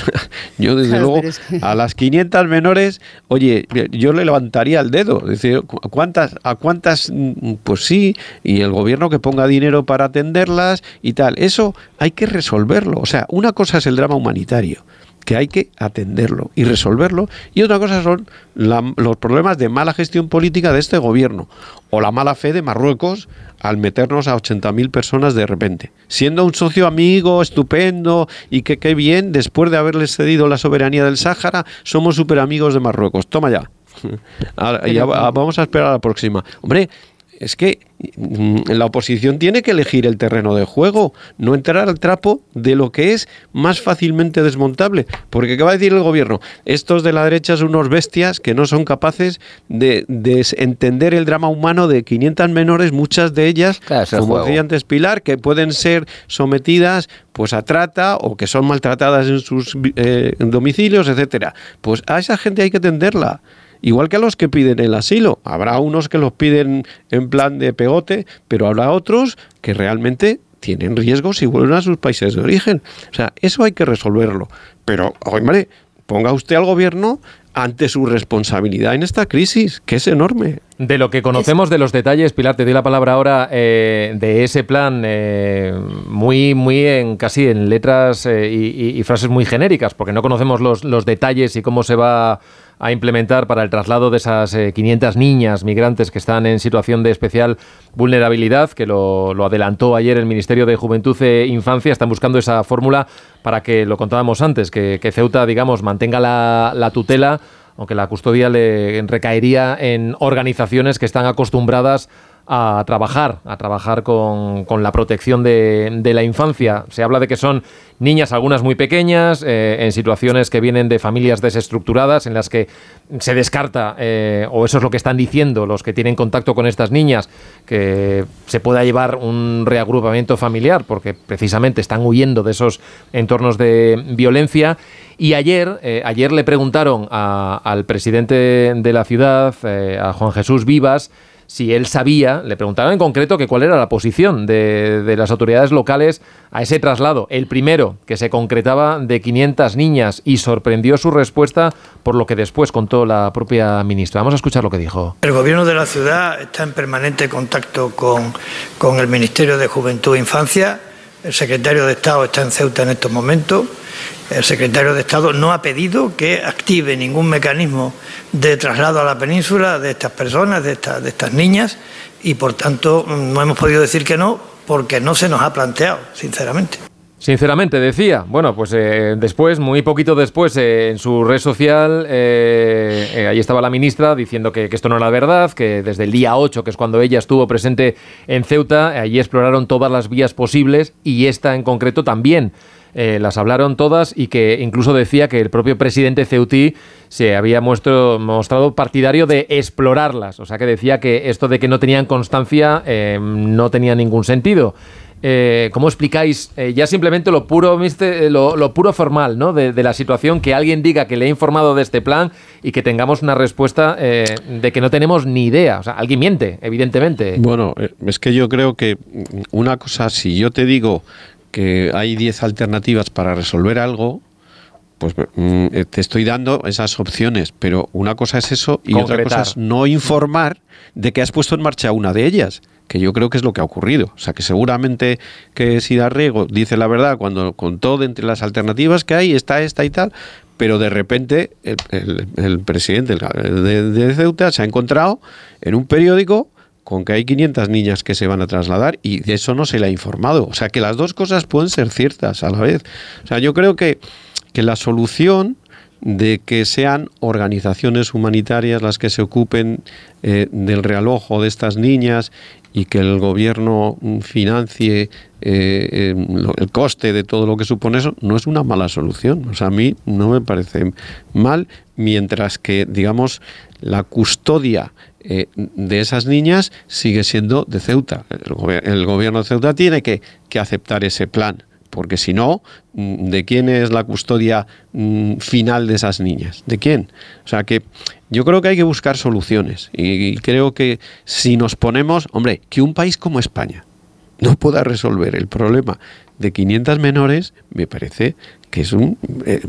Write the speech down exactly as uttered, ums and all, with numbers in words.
sea, yo desde Claro, luego pero es que- a las quinientas menores, oye, yo le levantaría el dedo. Es decir, ¿a cuántas? ¿A cuántas? Pues sí, y el gobierno que ponga dinero para atenderlas y tal. Eso hay que resolverlo. O sea, una cosa es el drama humanitario, que hay que atenderlo y resolverlo, y otra cosa son la, los problemas de mala gestión política de este gobierno o la mala fe de Marruecos al meternos a ochenta mil personas de repente, siendo un socio amigo estupendo y que qué bien, después de haberles cedido la soberanía del Sáhara, somos súper amigos de Marruecos. Toma ya. Ahora, ya va- vamos a esperar a la próxima. Hombre, es que mm, la oposición tiene que elegir el terreno de juego, no entrar al trapo de lo que es más fácilmente desmontable. Porque ¿qué va a decir el gobierno? Estos de la derecha son unos bestias que no son capaces de, de entender el drama humano de quinientas menores, muchas de ellas, Claro, es el como juego. decía antes Pilar, que pueden ser sometidas pues a trata o que son maltratadas en sus eh, domicilios, etcétera. Pues a esa gente hay que atenderla. Igual que a los que piden el asilo. Habrá unos que los piden en plan de pegote, pero habrá otros que realmente tienen riesgos y vuelven a sus países de origen. O sea, eso hay que resolverlo. Pero, hombre, ponga usted al gobierno ante su responsabilidad en esta crisis, que es enorme. De lo que conocemos de los detalles, Pilar, te doy la palabra ahora, eh, de ese plan eh, muy, muy en casi en letras eh, y, y frases muy genéricas, porque no conocemos los, los detalles y cómo se va a implementar para el traslado de esas eh, quinientas niñas migrantes que están en situación de especial vulnerabilidad, que lo, lo adelantó ayer el Ministerio de Juventud e Infancia. Están buscando esa fórmula para que, lo contábamos antes, que, que Ceuta, digamos, mantenga la, la tutela, aunque la custodia le recaería en organizaciones que están acostumbradas a trabajar, a trabajar con, con la protección de, de la infancia. Se habla de que son niñas, algunas muy pequeñas, eh, en situaciones que vienen de familias desestructuradas, en las que se descarta, eh, o eso es lo que están diciendo los que tienen contacto con estas niñas, que se pueda llevar un reagrupamiento familiar, porque precisamente están huyendo de esos entornos de violencia. Y ayer, eh, ayer le preguntaron a, al presidente de la ciudad, eh, a Juan Jesús Vivas, si él sabía, le preguntaron en concreto que cuál era la posición de, de las autoridades locales a ese traslado. El primero, que se concretaba de quinientas niñas, y sorprendió su respuesta por lo que después contó la propia ministra. Vamos a escuchar lo que dijo. El gobierno de la ciudad está en permanente contacto con, con el Ministerio de Juventud e Infancia. El secretario de Estado está en Ceuta en estos momentos. El secretario de Estado no ha pedido que active ningún mecanismo de traslado a la península de estas personas, de, esta, de estas niñas, y por tanto no hemos podido decir que no, porque no se nos ha planteado, sinceramente. Sinceramente, decía. Bueno, pues eh, después, muy poquito después, eh, en su red social, eh, eh, ahí estaba la ministra diciendo que, que esto no era verdad, que desde el día ocho, que es cuando ella estuvo presente en Ceuta, allí exploraron todas las vías posibles, y esta en concreto también. Eh, las hablaron todas, y que incluso decía que el propio presidente ceutí se había muestro, mostrado partidario de explorarlas. O sea, que decía que esto de que no tenían constancia eh, no tenía ningún sentido. Eh, ¿Cómo explicáis eh, ya simplemente lo puro, mister, lo, lo puro formal, ¿no? de, de la situación, que alguien diga que le ha informado de este plan y que tengamos una respuesta eh, de que no tenemos ni idea? O sea, alguien miente, evidentemente. Bueno, es que yo creo que una cosa, si yo te digo que hay diez alternativas para resolver algo, pues mm, te estoy dando esas opciones, pero una cosa es eso y Concretar. otra cosa es no informar de que has puesto en marcha una de ellas, que yo creo que es lo que ha ocurrido. O sea, que seguramente que si Darriego dice la verdad cuando contó de entre las alternativas que hay, está esta y tal, pero de repente el, el, el presidente de, de Ceuta se ha encontrado en un periódico con que hay quinientas niñas que se van a trasladar, y de eso no se le ha informado. O sea, que las dos cosas pueden ser ciertas a la vez. O sea, yo creo que, que la solución de que sean organizaciones humanitarias las que se ocupen eh, del realojo de estas niñas, y que el gobierno financie eh, eh, el coste de todo lo que supone eso, no es una mala solución. O sea, a mí no me parece mal, mientras que, digamos, la custodia Eh, de esas niñas sigue siendo de Ceuta. El, gober- el gobierno de Ceuta tiene que, que aceptar ese plan, porque si no, ¿de quién es la custodia mm, final de esas niñas? ¿De quién? O sea que yo creo que hay que buscar soluciones, y, y creo que si nos ponemos, hombre, que un país como España no pueda resolver el problema de quinientas menores, me parece que es un eh,